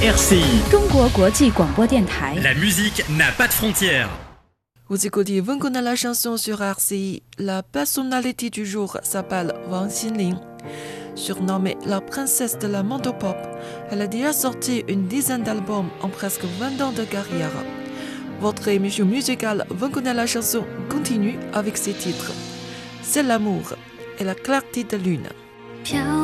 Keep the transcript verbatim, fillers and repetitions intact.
R C I 中国国际广播电台。 La musique n'a pas de frontières. Vous écoutez Vous connaissez la chanson sur R C I. La personnalité du jour s'appelle Wang Xinling. Surnommée la princesse de la mandopop, elle a déjà sorti une dizaine d'albums en presque vingt ans de carrière. Votre émission musicale Vous connaissez la chanson continue avec ses titres. C'est l'amour et la clarté de lune.